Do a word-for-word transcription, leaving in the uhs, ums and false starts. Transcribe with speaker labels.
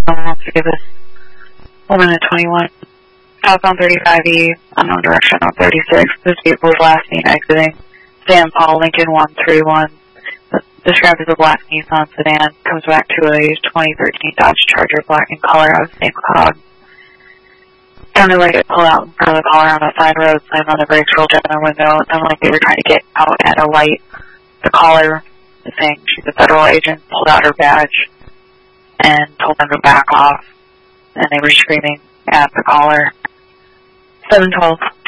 Speaker 1: someone wants to give this woman a twenty-one. Southbound thirty-five E, unknown direction on thirty-six. This vehicle was last seen exiting San Paul, Lincoln one three one. Described as a black Nissan sedan. Comes back to a twenty thirteen Dodge Charger, black in color, out of the same cog. Sounded like it pulled out in front of the caller on a side road, slammed on the brakes, rolled down their window. It sounded like they were trying to get out at a light. The caller is saying she's a federal agent, pulled out her badge, and told them to back off. And they were screaming at the caller. seven twelve.